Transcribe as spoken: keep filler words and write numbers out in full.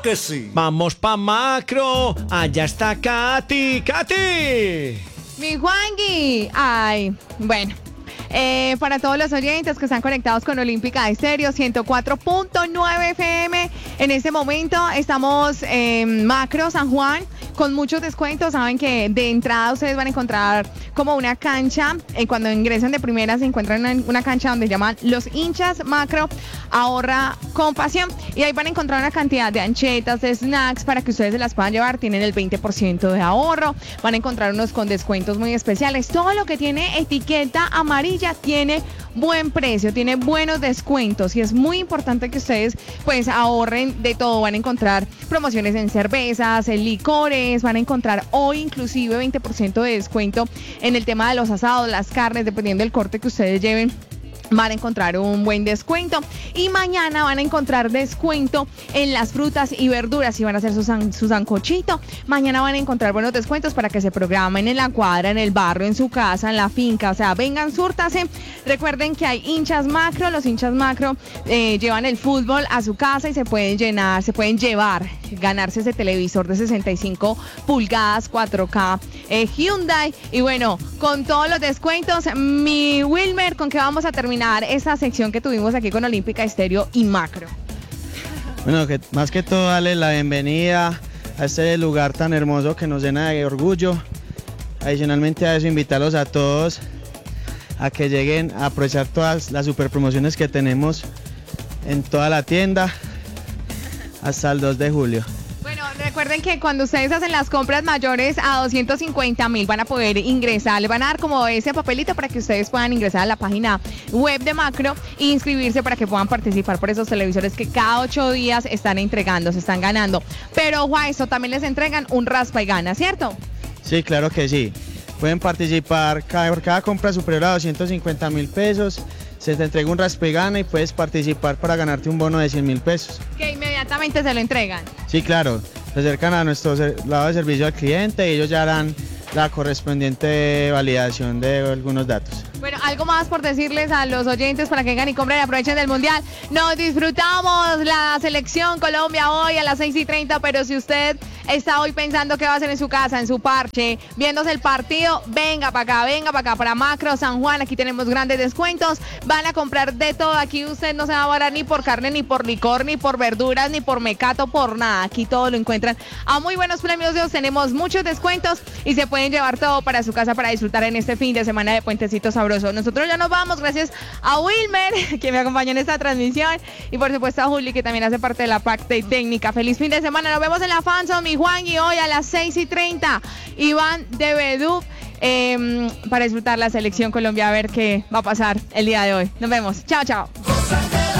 que sí. Vamos pa' Macro. Allá está Katy. ¡Katy! Mi Juangui. Ay, bueno. Eh, para todos los oyentes que están conectados con Olímpica Estéreo ciento cuatro punto nueve F M, en este momento estamos en Macro San Juan con muchos descuentos. Saben que de entrada ustedes van a encontrar como una cancha, eh, cuando ingresan de primera se encuentran en una cancha donde llaman Los Hinchas Macro Ahorra con Pasión, y ahí van a encontrar una cantidad de anchetas, de snacks para que ustedes se las puedan llevar. Tienen el veinte por ciento de ahorro, van a encontrar unos con descuentos muy especiales. Todo lo que tiene etiqueta amarilla tiene buen precio, tiene buenos descuentos, y es muy importante que ustedes pues ahorren de todo. Van a encontrar promociones en cervezas, en licores, van a encontrar hoy inclusive veinte por ciento de descuento en el tema de los asados, las carnes, dependiendo del corte que ustedes lleven. Van a encontrar un buen descuento, y mañana van a encontrar descuento en las frutas y verduras. Si van a hacer su, san, su sancochito, mañana van a encontrar buenos descuentos para que se programen en la cuadra, en el barrio, en su casa, en la finca. O sea, vengan, súrtase. Recuerden que hay hinchas macro. Los hinchas macro eh, llevan el fútbol a su casa y se pueden llenar, se pueden llevar, ganarse ese televisor de sesenta y cinco pulgadas cuatro K eh, Hyundai. Y bueno, con todos los descuentos, mi Wilmer, ¿con qué vamos a terminar esa sección que tuvimos aquí con Olímpica Estéreo y Macro? Bueno, que más que todo darle la bienvenida a este lugar tan hermoso que nos llena de orgullo. Adicionalmente a eso, invitarlos a todos a que lleguen a aprovechar todas las super promociones que tenemos en toda la tienda hasta el dos de julio. Recuerden que cuando ustedes hacen las compras mayores a doscientos cincuenta mil van a poder ingresar, les van a dar como ese papelito para que ustedes puedan ingresar a la página web de Macro e inscribirse para que puedan participar por esos televisores que cada ocho días están entregando, se están ganando. Pero ojo a eso, también les entregan un raspa y gana, ¿cierto? Sí, claro que sí. Pueden participar cada, por cada compra superior a doscientos cincuenta mil pesos. Se te entrega un raspa y gana y puedes participar para ganarte un bono de cien mil pesos. Que inmediatamente se lo entregan. Sí, claro. Se acercan a nuestro lado de servicio al cliente y ellos ya harán la correspondiente validación de algunos datos. Bueno, algo más por decirles a los oyentes para que vengan y compren y aprovechen del Mundial. Nos disfrutamos la selección Colombia hoy a las seis y treinta, pero si usted está hoy pensando qué va a hacer en su casa, en su parche, viéndose el partido, venga para acá, venga para acá, para Macro San Juan. Aquí tenemos grandes descuentos, van a comprar de todo. Aquí usted no se va a varar ni por carne, ni por licor, ni por verduras, ni por mecato, por nada. Aquí todo lo encuentran a muy buenos premios. Dios, tenemos muchos descuentos y se pueden llevar todo para su casa para disfrutar en este fin de semana de Puentecito Sabroso. Nosotros ya nos vamos, gracias a Wilmer, que me acompañó en esta transmisión, y por supuesto a Juli, que también hace parte de la parte técnica. Feliz fin de semana, nos vemos en la Fanzone, mi Juan, y hoy a las seis y treinta, Iván de Bedú, eh, para disfrutar la selección Colombia, a ver qué va a pasar el día de hoy. Nos vemos, chao, chao.